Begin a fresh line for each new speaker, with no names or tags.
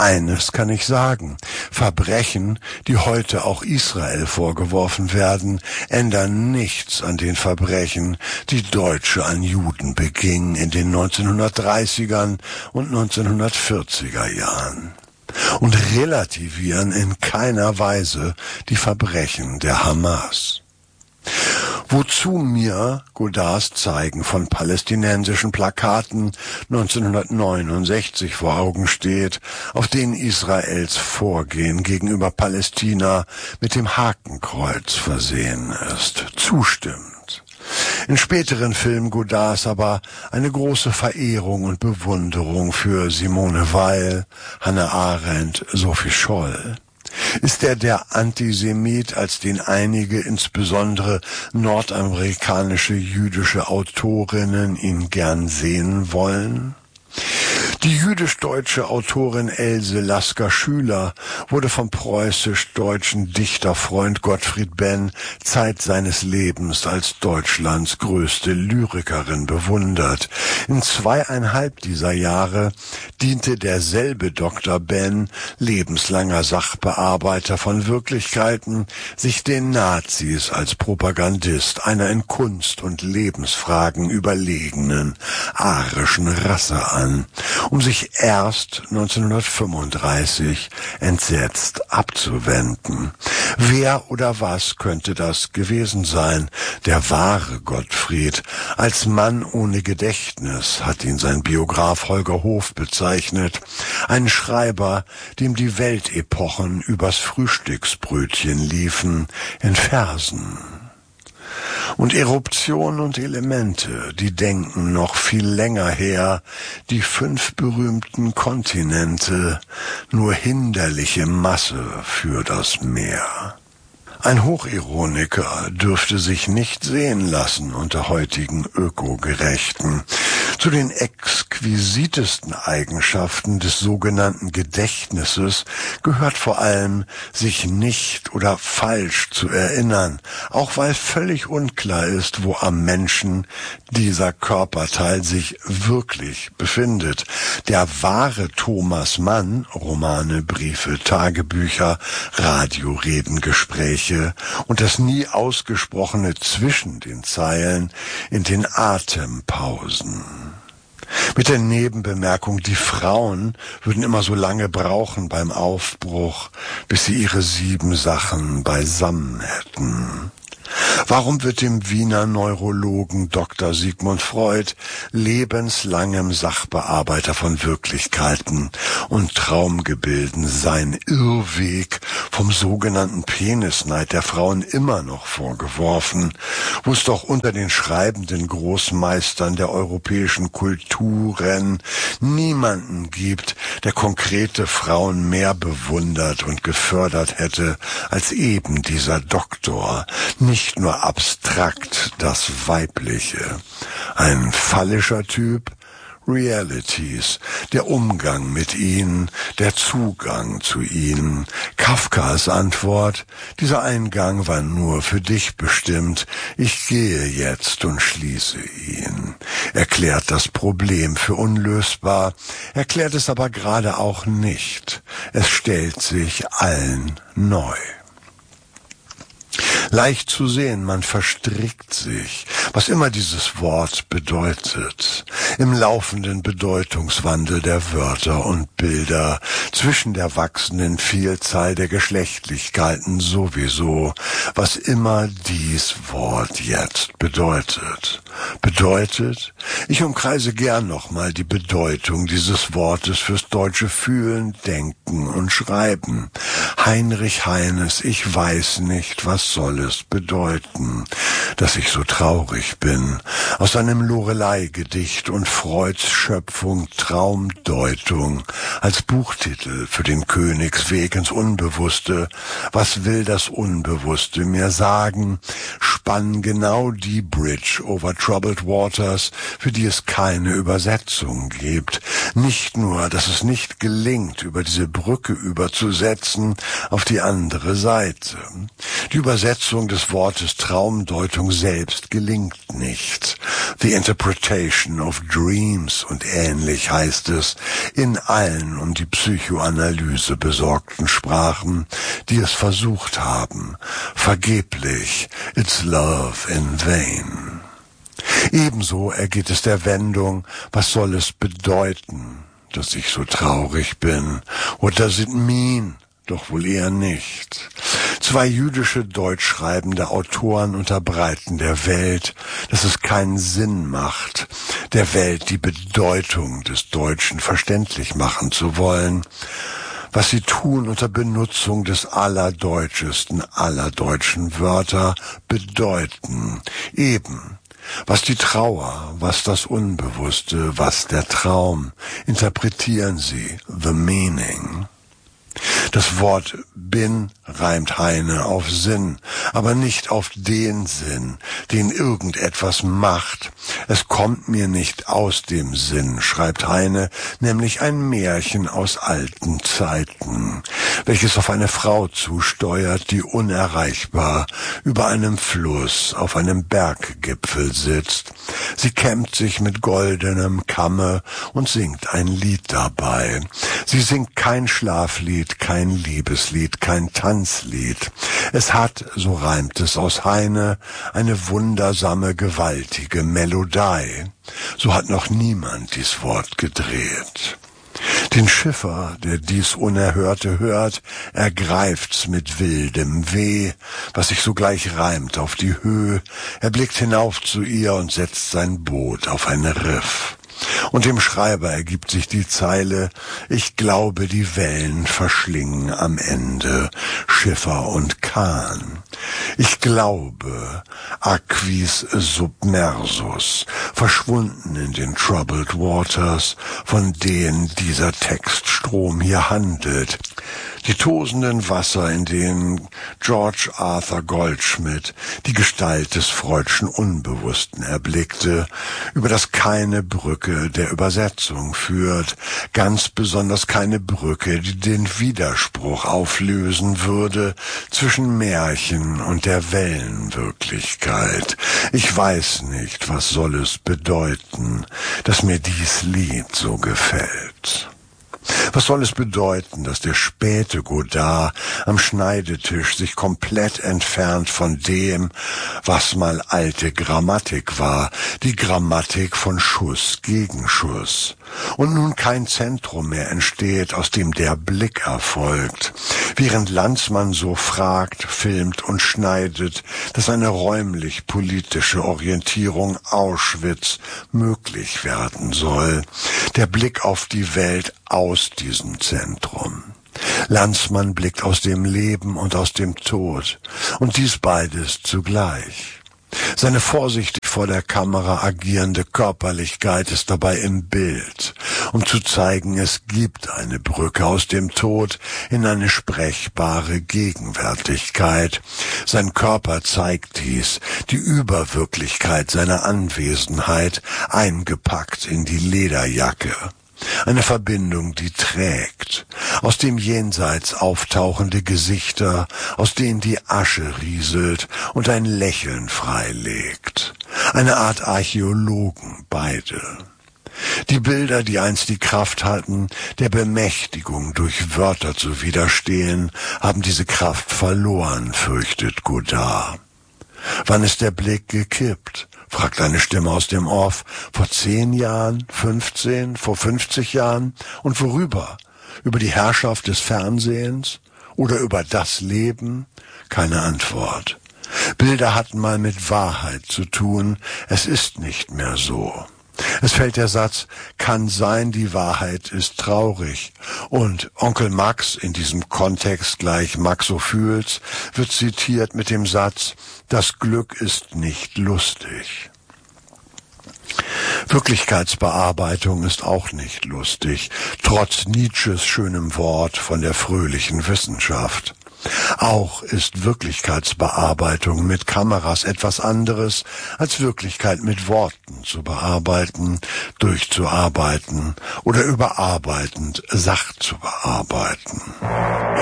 Eines kann ich sagen: Verbrechen, die heute auch Israel vorgeworfen werden, ändern nichts an den Verbrechen, die Deutsche an Juden begingen in den 1930er und 1940er Jahren. Und relativieren in keiner Weise die Verbrechen der Hamas. Wozu mir Godards Zeigen von palästinensischen Plakaten 1969 vor Augen steht, auf denen Israels Vorgehen gegenüber Palästina mit dem Hakenkreuz versehen ist, zustimmt. In späteren Filmen Godards aber eine große Verehrung und Bewunderung für Simone Weil, Hannah Arendt, Sophie Scholl. Ist er der Antisemit, als den einige, insbesondere nordamerikanische jüdische Autorinnen, ihn gern sehen wollen? Die jüdisch-deutsche Autorin Else Lasker-Schüler wurde vom preußisch-deutschen Dichterfreund Gottfried Benn Zeit seines Lebens als Deutschlands größte Lyrikerin bewundert. In 2,5 dieser Jahre diente derselbe Dr. Benn, lebenslanger Sachbearbeiter von Wirklichkeiten, sich den Nazis als Propagandist einer in Kunst und Lebensfragen überlegenen arischen Rasse an, um sich erst 1935 entsetzt abzuwenden. Wer oder was könnte das gewesen sein? Der wahre Gottfried. Als Mann ohne Gedächtnis hat ihn sein Biograf Holger Hof bezeichnet. Ein Schreiber, dem die Weltepochen übers Frühstücksbrötchen liefen, in Versen. Und Eruption und Elemente, die denken noch viel länger her, die 5 berühmten Kontinente, nur hinderliche Masse für das Meer. Ein Hochironiker dürfte sich nicht sehen lassen unter heutigen Ökogerechten. Zu den exquisitesten Eigenschaften des sogenannten Gedächtnisses gehört vor allem, sich nicht oder falsch zu erinnern, auch weil völlig unklar ist, wo am Menschen dieser Körperteil sich wirklich befindet. Der wahre Thomas Mann, Romane, Briefe, Tagebücher, Radioreden, Gespräche und das nie ausgesprochene zwischen den Zeilen in den Atempausen. Mit der Nebenbemerkung, die Frauen würden immer so lange brauchen beim Aufbruch, bis sie ihre 7 Sachen beisammen hätten. Warum wird dem Wiener Neurologen Dr. Sigmund Freud, lebenslangem Sachbearbeiter von Wirklichkeiten und Traumgebilden, sein Irrweg vom sogenannten Penisneid der Frauen immer noch vorgeworfen, wo es doch unter den schreibenden Großmeistern der europäischen Kulturen niemanden gibt, der konkrete Frauen mehr bewundert und gefördert hätte als eben dieser Doktor, nicht nur abstrakt das Weibliche. Ein phallischer Typ, Realities, der Umgang mit ihnen, der Zugang zu ihnen. Kafkas Antwort: Dieser Eingang war nur für dich bestimmt. Ich gehe jetzt und schließe ihn. Erklärt das Problem für unlösbar, erklärt es aber gerade auch nicht. Es stellt sich allen neu. Leicht zu sehen, man verstrickt sich, was immer dieses Wort bedeutet, im laufenden Bedeutungswandel der Wörter und Bilder, zwischen der wachsenden Vielzahl der Geschlechtlichkeiten sowieso, was immer dies Wort jetzt bedeutet. Bedeutet, ich umkreise gern nochmal die Bedeutung dieses Wortes fürs deutsche Fühlen, Denken und Schreiben. Heinrich Heines, ich weiß nicht, was soll es bedeuten, dass ich so traurig bin. Aus seinem Lorelei-Gedicht und Freuds Schöpfung Traumdeutung als Buchtitel für den Königsweg ins Unbewusste. Was will das Unbewusste mir sagen? Spann genau die Bridge over troubled waters, für die es keine Übersetzung gibt. Nicht nur, dass es nicht gelingt, über diese Brücke überzusetzen auf die andere Seite. Die Übersetzung Benutzung des Wortes Traumdeutung selbst gelingt nicht. The Interpretation of Dreams und ähnlich heißt es in allen um die Psychoanalyse besorgten Sprachen, die es versucht haben. Vergeblich, it's love in vain. Ebenso ergeht es der Wendung, was soll es bedeuten, dass ich so traurig bin? What does it mean? Doch wohl eher nicht. Zwei jüdische deutschschreibende Autoren unterbreiten der Welt, dass es keinen Sinn macht, der Welt die Bedeutung des Deutschen verständlich machen zu wollen. Was sie tun unter Benutzung des allerdeutschesten aller deutschen Wörter bedeuten. Eben. Was die Trauer, was das Unbewusste, was der Traum, interpretieren sie, the meaning. Das Wort bin reimt Heine auf Sinn, aber nicht auf den Sinn, den irgendetwas macht. Es kommt mir nicht aus dem Sinn, schreibt Heine, nämlich ein Märchen aus alten Zeiten, welches auf eine Frau zusteuert, die unerreichbar über einem Fluss auf einem Berggipfel sitzt. Sie kämmt sich mit goldenem Kamme und singt ein Lied dabei. Sie singt kein Schlaflied, kein Liebeslied, kein Tanzlied. Es hat, so reimt es aus Heine, eine wundersame, gewaltige Melodie. So hat noch niemand dies Wort gedreht. Den Schiffer, der dies Unerhörte hört, ergreift's mit wildem Weh, was sich sogleich reimt auf die Höhe. Er blickt hinauf zu ihr und setzt sein Boot auf ein Riff. Und dem Schreiber ergibt sich die Zeile, ich glaube, die Wellen verschlingen am Ende Schiffer und Kahn. Ich glaube, aquis submersus, verschwunden in den troubled waters, von denen dieser Textstrom hier handelt. Die tosenden Wasser, in denen George Arthur Goldschmidt die Gestalt des freudschen Unbewussten erblickte, über das keine Brücke der Übersetzung führt, ganz besonders keine Brücke, die den Widerspruch auflösen würde zwischen Märchen und der Wellenwirklichkeit. Ich weiß nicht, was soll es bedeuten, dass mir dies Lied so gefällt. Was soll es bedeuten, dass der späte Godard am Schneidetisch sich komplett entfernt von dem, was mal alte Grammatik war, die Grammatik von Schuss gegen Schuss, und nun kein Zentrum mehr entsteht, aus dem der Blick erfolgt, während Landsmann so fragt, filmt und schneidet, dass eine räumlich-politische Orientierung Auschwitz möglich werden soll, der Blick auf die Welt aus diesem Zentrum. Landsmann blickt aus dem Leben und aus dem Tod, und dies beides zugleich. Seine vorsichtig vor der Kamera agierende Körperlichkeit ist dabei im Bild, um zu zeigen, es gibt eine Brücke aus dem Tod in eine sprechbare Gegenwärtigkeit. Sein Körper zeigt dies, die Überwirklichkeit seiner Anwesenheit, eingepackt in die Lederjacke. Eine Verbindung, die trägt, aus dem Jenseits auftauchende Gesichter, aus denen die Asche rieselt und ein Lächeln freilegt. Eine Art Archäologen, beide. Die Bilder, die einst die Kraft hatten, der Bemächtigung durch Wörter zu widerstehen, haben diese Kraft verloren, fürchtet Godard. Wann ist der Blick gekippt? Fragt eine Stimme aus dem Off. Vor 10 Jahren, 15, vor 50 Jahren? Und worüber? Über die Herrschaft des Fernsehens? Oder über das Leben? Keine Antwort. Bilder hatten mal mit Wahrheit zu tun. Es ist nicht mehr so. Es fällt der Satz, kann sein, die Wahrheit ist traurig. Und Onkel Max, in diesem Kontext gleich Max so fühlt's, wird zitiert mit dem Satz, das Glück ist nicht lustig. Wirklichkeitsbearbeitung ist auch nicht lustig, trotz Nietzsches schönem Wort von der fröhlichen Wissenschaft. Auch ist Wirklichkeitsbearbeitung mit Kameras etwas anderes, als Wirklichkeit mit Worten zu bearbeiten, durchzuarbeiten oder überarbeitend Sach zu bearbeiten.